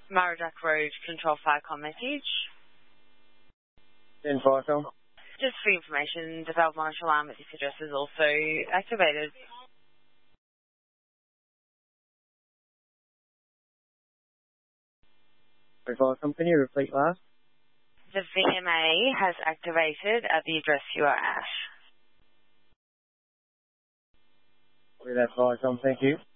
Murdoch Road, Control Fire Com message. 10-5, Tom. Just for information, the valve monitor alarm at this address is also activated. 5, Tom. Can you repeat last? The VMA has activated at the address you are at. With that 5, Tom. Thank you.